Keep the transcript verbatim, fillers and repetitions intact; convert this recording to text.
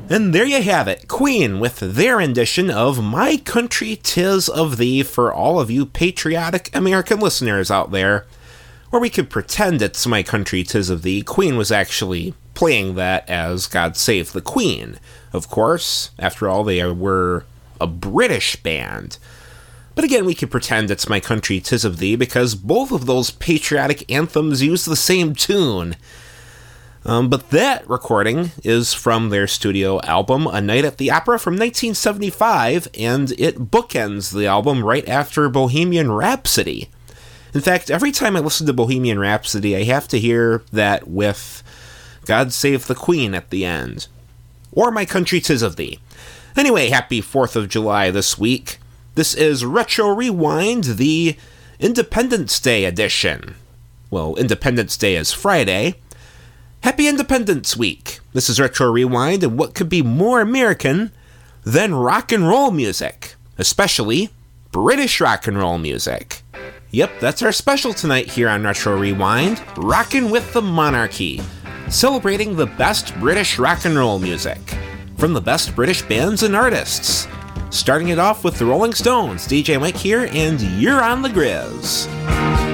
And there you have it, Queen with their rendition of My Country 'Tis of Thee for all of you patriotic American listeners out there. Or we could pretend it's My Country 'Tis of Thee. Queen was actually playing that as God Save the Queen. Of course, after all, they were a British band. But again, we could pretend it's My Country 'Tis of Thee because both of those patriotic anthems use the same tune. Um, but that recording is from their studio album, A Night at the Opera from nineteen seventy-five, and it bookends the album right after Bohemian Rhapsody. In fact, every time I listen to Bohemian Rhapsody, I have to hear that with God Save the Queen at the end. Or My Country 'Tis of Thee. Anyway, happy fourth of July this week. This is Retro Rewind, the Independence Day edition. Well, Independence Day is Friday. Happy Independence Week. This is Retro Rewind, and what could be more American than rock and roll music? Especially British rock and roll music. Yep, that's our special tonight here on Retro Rewind, Rockin' with the Monarchy, celebrating the best British rock and roll music from the best British bands and artists. Starting it off with the Rolling Stones, D J Mike here, and you're on the Grizz.